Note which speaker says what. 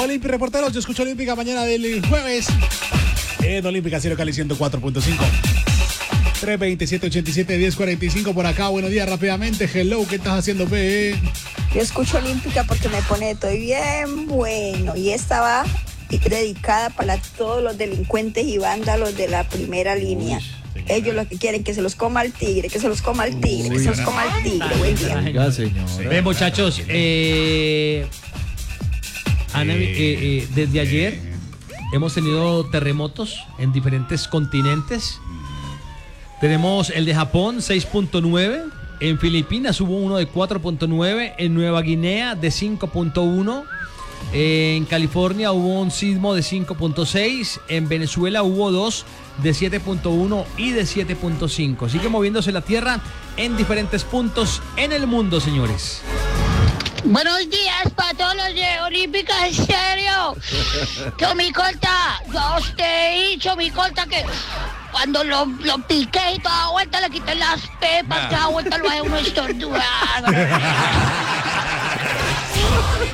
Speaker 1: Olímpica, reporteros, yo escucho Olímpica mañana del jueves. En Olímpica, Ciro Cali 104.5. 327-87-1045 por acá. Buenos días rápidamente. Hello, ¿qué estás haciendo, P?
Speaker 2: Yo escucho Olímpica porque me pone estoy bien bueno. Y esta va dedicada para todos los delincuentes y vándalos de la primera línea. Ellos lo que quieren que se los coma el tigre, que se los coma el tigre, que se los coma el tigre. Buen día.
Speaker 3: Oiga, señora.
Speaker 4: Ven, muchachos, Ana, desde ayer hemos tenido terremotos en diferentes continentes. Tenemos el de Japón, 6.9. En Filipinas hubo uno de 4.9. En Nueva Guinea de 5.1. En California hubo un sismo de 5.6. En Venezuela hubo dos de 7.1 y de 7.5. Sigue moviéndose la tierra en diferentes puntos en el mundo, señores.
Speaker 5: Buenos días para todos los de Olímpica, en serio. Chomicolta, yo a usted he dicho, Chomicolta, que cuando lo piqué y toda vuelta le quité las pepas, toda vuelta lo hace uno estornudar.